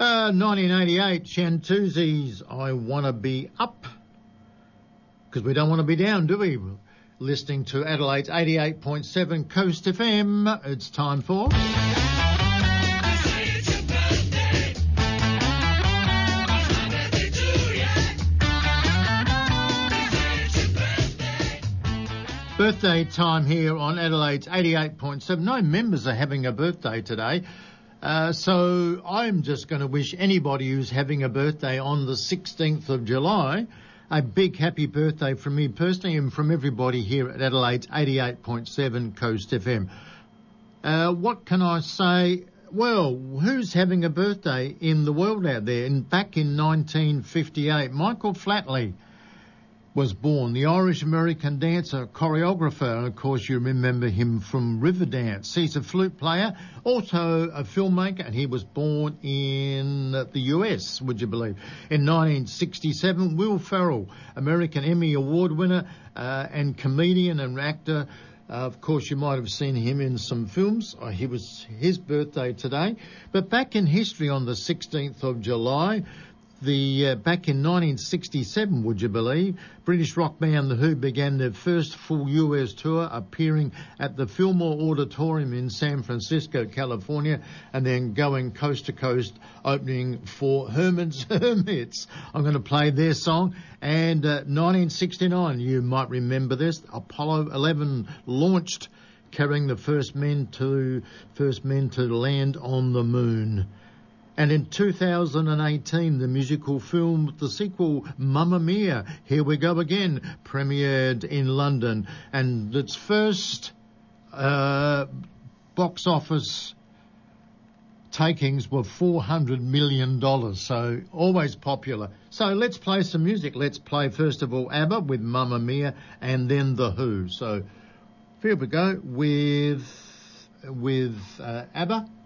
1988, Chantuzi's I Wanna Be Up. Because we don't want to be down, do we? Listening to Adelaide's 88.7 Coast FM. It's time for... Birthday time here on Adelaide's 88.7. No members are having a birthday today. So I'm just going to wish anybody who's having a birthday on the 16th of July a big happy birthday from me personally and from everybody here at Adelaide's 88.7 Coast FM. What can I say? Well, who's having a birthday in the world out there? Back in 1958, Michael Flatley was born, the Irish-American dancer, choreographer, and of course you remember him from Riverdance. He's a flute player, also a filmmaker, and he was born in the US, would you believe. In 1967, Will Ferrell, American Emmy Award winner and comedian and actor. Of course, you might have seen him in some films. He was his birthday today. But back in history on the 16th of July, back in 1967, would you believe, British rock band The Who began their first full US tour, appearing at the Fillmore Auditorium in San Francisco, California, and then going coast to coast, opening for Herman's Hermits. I'm going to play their song. And 1969, you might remember this, Apollo 11 launched, carrying the first men to land on the moon. And in 2018, the musical film, the sequel, Mamma Mia, Here We Go Again, premiered in London. And its first box office takings were $400 million, so always popular. So let's play some music. Let's play, first of all, ABBA with Mamma Mia, and then The Who. So here we go with ABBA.